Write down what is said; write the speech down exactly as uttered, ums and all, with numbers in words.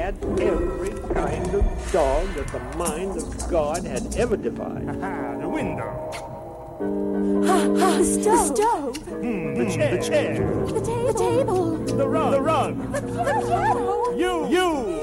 had every kind of dog that the mind of God had ever devised. Aha, the window. Ha, ha, the stove. The stove. Hmm, the chair. The chair. The, ta- the table. The rug. The rug. The piano. You. You.